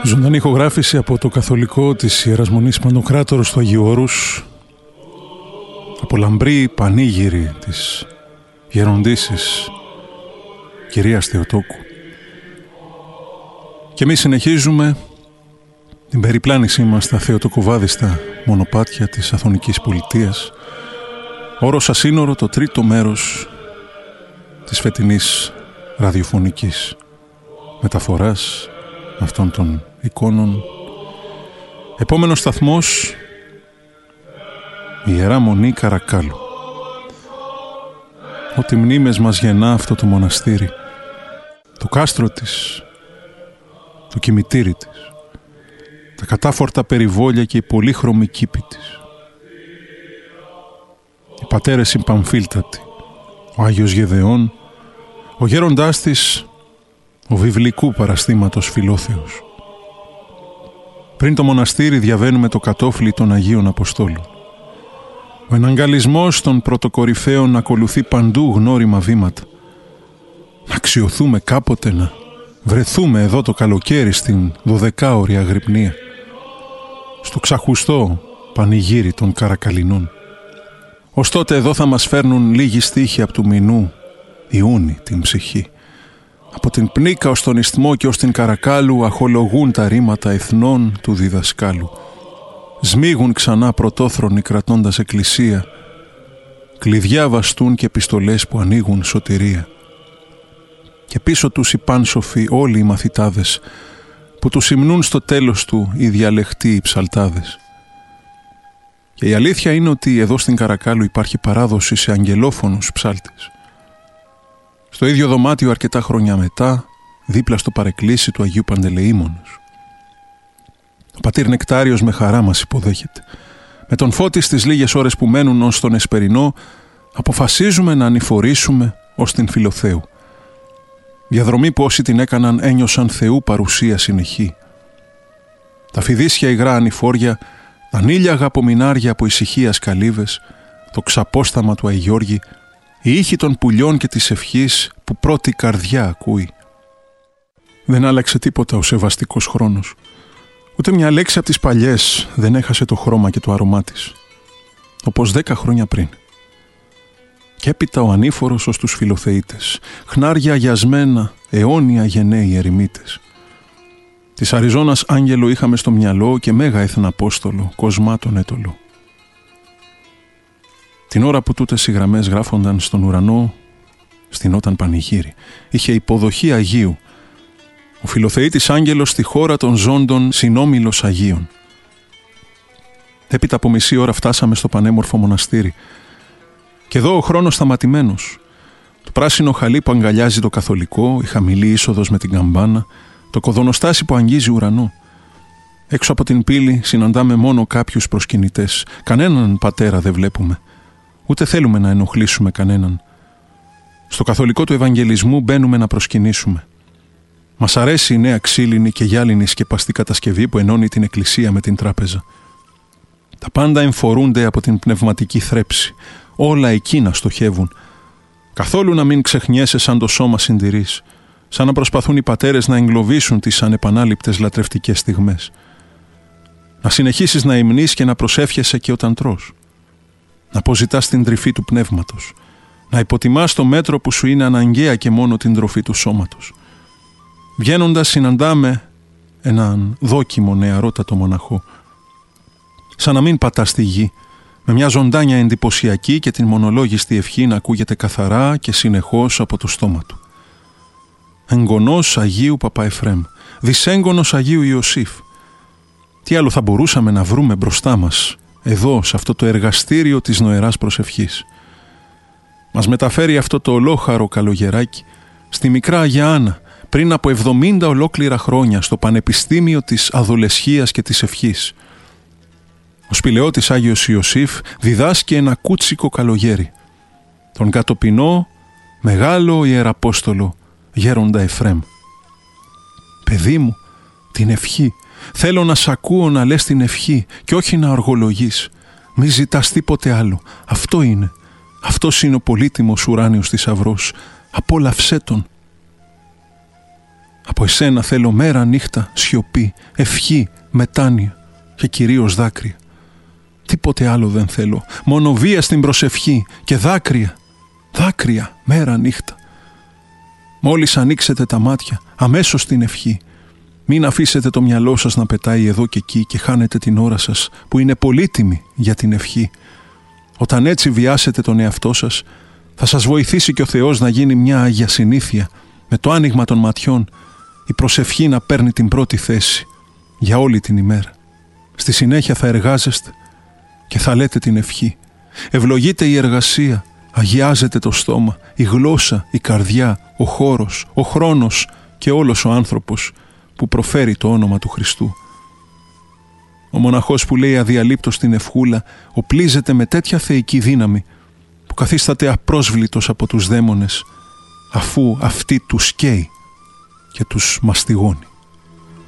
Ζωντανή ηχογράφηση από το καθολικό της Ιεράς Μονής Παντοκράτορος του Αγίου Όρους, από λαμπρή πανήγυρη της γεροντήσης κυρίας Θεοτόκου. Και εμείς συνεχίζουμε την περιπλάνησή μας στα θεοτοκοβάδιστα μονοπάτια της Αθωνικής Πολιτείας, όρος ασύνορο, το τρίτο μέρος της φετινής ραδιοφωνικής μεταφοράς αυτών των εικόνων. Επόμενος σταθμός, η Ιερά Μονή Καρακάλου. Ό,τι μνήμες μας γεννά αυτό το μοναστήρι, το κάστρο της, το κημητήρι της, τα κατάφορτα περιβόλια και η πολύχρωμη κήπη της, οι πατέρες οι Παμφίλτατοι, ο Άγιος Γεδεών, ο γέροντάς της, ο βιβλικού παραστήματος Φιλόθεος. Πριν το μοναστήρι διαβαίνουμε το κατόφλι των Αγίων Αποστόλων. Ο εναγκαλισμός των πρωτοκορυφαίων ακολουθεί παντού γνώριμα βήματα. Να αξιωθούμε κάποτε, να βρεθούμε εδώ το καλοκαίρι στην 12ωρη αγρυπνία, στο ξαχουστό πανηγύρι των Καρακαλινών. Ως τότε εδώ θα μας φέρνουν λίγοι στίχοι από του Μηνού Ιούνι την ψυχή. Από την Πνίκα ως τον Ισθμό και ως την Καρακάλου αχολογούν τα ρήματα εθνών του διδασκάλου. Σμίγουν ξανά πρωτόθρονοι κρατώντας εκκλησία, κλειδιά βαστούν και επιστολές που ανοίγουν σωτηρία. Και πίσω τους οι πάνσοφοι όλοι οι μαθητάδες, που τους υμνούν στο τέλος του οι διαλεχτοί οι ψαλτάδες. Και η αλήθεια είναι ότι εδώ στην Καρακάλου υπάρχει παράδοση σε αγγελόφωνους ψάλτες. Στο ίδιο δωμάτιο αρκετά χρόνια μετά, δίπλα στο παρεκκλήσι του Αγίου Παντελεήμονος. Ο πατήρ Νεκτάριος με χαρά μας υποδέχεται. Με τον Φώτη στις λίγες ώρες που μένουν ως τον Εσπερινό, αποφασίζουμε να ανηφορήσουμε ως την Φιλοθέου. Διαδρομή που όσοι την έκαναν ένιωσαν Θεού παρουσία συνεχή. Τα φιδίσια υγρά ανηφόρια, τα νύλιαγα απομεινάρια από ησυχίας καλύβες, το ξαπόσταμα του Αϊγιώργη, η ήχη των πουλιών και της ευχής που πρώτη καρδιά ακούει. Δεν άλλαξε τίποτα ο σεβαστικός χρόνος. Ούτε μια λέξη από τις παλιές δεν έχασε το χρώμα και το αρωμά της. Όπως 10 χρόνια πριν. Και έπειτα ο ανήφορος ως τους Φιλοθεήτες, χνάρια αγιασμένα, αιώνια γενναίοι ερημίτες. Της Αριζώνας άγγελο είχαμε στο μυαλό και μέγα εθναπόστολο, Κοσμά τον Έτολο. Την ώρα που τούτες οι γραμμές γράφονταν στον ουρανό, στηνόταν πανηγύρι. Είχε υποδοχή Αγίου. Ο Φιλοθεήτης άγγελος στη χώρα των ζώντων συνόμιλος Αγίων. Έπειτα από μισή ώρα φτάσαμε στο πανέμορφο μοναστήρι. Και εδώ ο χρόνος σταματημένος. Το πράσινο χαλί που αγκαλιάζει το καθολικό, η χαμηλή είσοδος με την καμπάνα, το κοδωνοστάσι που αγγίζει ουρανό. Έξω από την πύλη συναντάμε μόνο κάποιους προσκυνητές. Κανέναν πατέρα δεν βλέπουμε. Ούτε θέλουμε να ενοχλήσουμε κανέναν. Στο καθολικό του Ευαγγελισμού μπαίνουμε να προσκυνήσουμε. Μας αρέσει η νέα ξύλινη και γυάλινη σκεπαστή κατασκευή που ενώνει την εκκλησία με την τράπεζα. Τα πάντα εμφορούνται από την πνευματική θρέψη. Όλα εκείνα στοχεύουν. Καθόλου να μην ξεχνιέσαι σαν το σώμα συντηρείς. Σαν να προσπαθούν οι πατέρες να εγκλωβίσουν τις ανεπανάληπτες λατρευτικές στιγμές. Να συνεχίσεις να υμνείς και να προσεύχεσαι και όταν τρως. Να αποζητάς την τρυφή του πνεύματος. Να υποτιμάς το μέτρο που σου είναι αναγκαία και μόνο την τροφή του σώματος. Βγαίνοντας συναντάμε έναν δόκιμο νεαρότατο μοναχό. Σαν να μην πατά στη γη, με μια ζωντάνια εντυπωσιακή και την μονολόγιστη ευχή να ακούγεται καθαρά και συνεχώς από το στόμα του. Εγγονός Αγίου Παπαεφρέμ, δυσέγγονος Αγίου Ιωσήφ. Τι άλλο θα μπορούσαμε να βρούμε μπροστά μας, εδώ, σε αυτό το εργαστήριο της νοεράς προσευχής. Μας μεταφέρει αυτό το ολόχαρο καλογεράκι στη μικρά Αγία Άννα, πριν από 70 ολόκληρα χρόνια, στο Πανεπιστήμιο της Αδολεσχίας και της Ευχής. Ο σπηλαιώτης Άγιος Ιωσήφ διδάσκει ένα κούτσικο καλογέρι. Τον κατοπινό, μεγάλο ιεραπόστολο, γέροντα Εφρέμ. «Παιδί μου, την ευχή. Θέλω να σ' ακούω να λες την ευχή και όχι να οργολογείς. Μη ζητάς τίποτε άλλο. Αυτό είναι. Αυτός είναι ο πολύτιμος ουράνιος θησαυρός. Απόλαυσέ τον». Από εσένα θέλω μέρα νύχτα σιωπή, ευχή, μετάνοια και κυρίως δάκρυα. Τίποτε άλλο δεν θέλω, μόνο βία στην προσευχή και δάκρυα, δάκρυα μέρα νύχτα. Μόλις ανοίξετε τα μάτια, αμέσως την ευχή. Μην αφήσετε το μυαλό σας να πετάει εδώ και εκεί και χάνετε την ώρα σας που είναι πολύτιμη για την ευχή. Όταν έτσι βιάσετε τον εαυτό σας, θα σας βοηθήσει και ο Θεός να γίνει μια Άγια Συνήθεια, με το άνοιγμα των ματιών, η προσευχή να παίρνει την πρώτη θέση για όλη την ημέρα. Στη συνέχεια θα εργάζεστε και θα λέτε την ευχή. Ευλογείται η εργασία, αγιάζεται το στόμα, η γλώσσα, η καρδιά, ο χώρος, ο χρόνος και όλος ο άνθρωπος που προφέρει το όνομα του Χριστού. Ο μοναχός που λέει αδιαλείπτως την ευχούλα οπλίζεται με τέτοια θεϊκή δύναμη που καθίσταται απρόσβλητος από τους δαίμονες, αφού αυτή τους καίει και τους μαστιγώνει.